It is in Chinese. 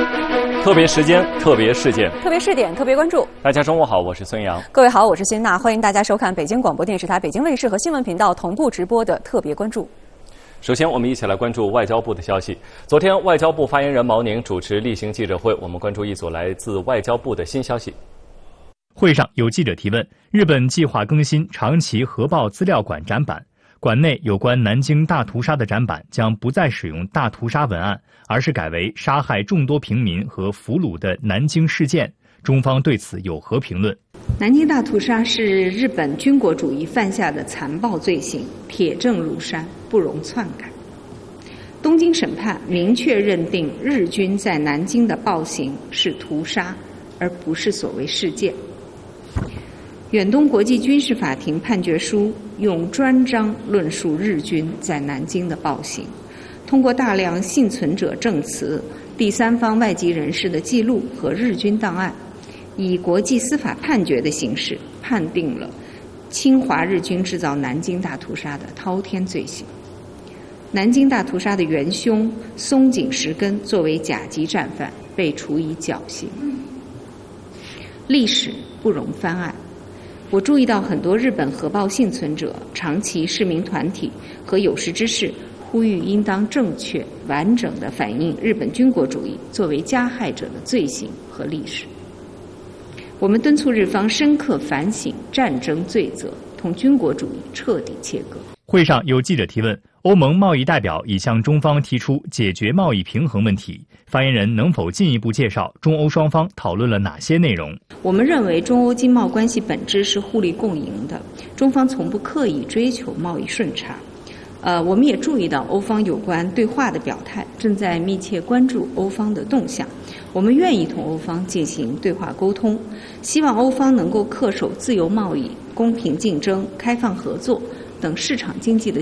特别时间，特别事件， 特别试点，特别关注。 大家中午好，我是孙杨。 各位好，我是辛娜，欢迎大家收看北京广播电视台、北京卫视和新闻频道同步直播的特别关注。 首先，我们一起来关注外交部的消息。昨天，外交部发言人毛宁主持例行记者会，我们关注一组来自外交部的新消息。 会上有记者提问，日本计划更新长崎核爆资料馆展板，馆内有关南京大屠杀的展板将不再使用大屠杀文案，而是改为杀害众多平民和俘虏的南京事件。中方对此有何评论？ 南京大屠杀是日本军国主义犯下的残暴罪行，铁证如山，不容篡改。东京审判明确认定日军在南京的暴行是屠杀，而不是所谓事件。远东国际军事法庭判决书用专章论述日军在南京的暴行，通过大量幸存者证词、第三方外籍人士的记录和日军档案，以国际司法判决的形式判定了侵华日军制造南京大屠杀的滔天罪行。南京大屠杀的元凶松井石根作为甲级战犯被处以绞刑。历史不容翻案。我注意到很多日本核爆幸存者、长崎市民团体和有识之士呼吁应当正确、完整地反映日本军国主义作为加害者的罪行和历史。我们敦促日方深刻反省战争罪责，同军国主义彻底切割。 会上有记者提问，欧盟贸易代表已向中方提出解决贸易平衡问题，发言人能否进一步介绍中欧双方讨论了哪些内容？ 我们认为中欧经贸关系本质是互利共赢的，中方从不刻意追求贸易顺差。我们也注意到欧方有关对话的表态，正在密切关注欧方的动向。我们愿意同欧方进行对话沟通，希望欧方能够恪守自由贸易、公平竞争、开放合作等市场经济的